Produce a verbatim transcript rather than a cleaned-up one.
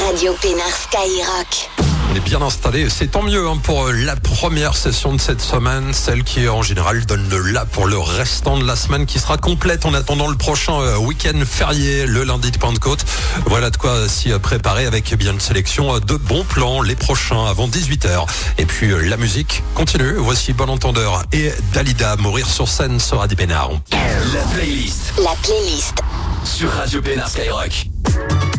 Radio Pénard Skyrock. On est bien installé, c'est tant mieux hein, pour la première session de cette semaine, celle qui en général donne le là pour le restant de la semaine qui sera complète en attendant le prochain euh, week-end férié, le lundi de Pentecôte. Voilà de quoi s'y préparer avec bien une sélection de bons plans, les prochains avant dix-huit heures. Et puis euh, la musique continue, voici Bon Entendeur et Dalida, Mourir sur scène sur Radio Pénard. La playlist. La playlist. Sur Radio Pénard Skyrock.